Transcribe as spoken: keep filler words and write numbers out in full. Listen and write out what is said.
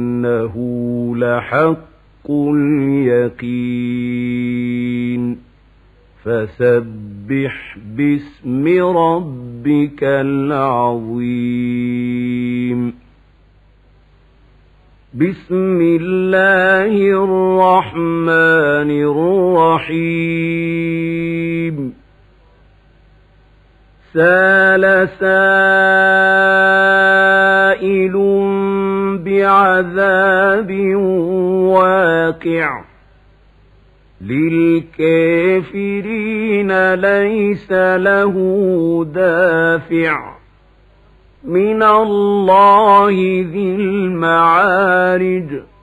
إنه لحق اليقين فسبح باسم ربك العظيم بسم الله الرحمن الرحيم سأل سائل بعذاب واقع للكافرين ليس له دافع من الله ذي المعارج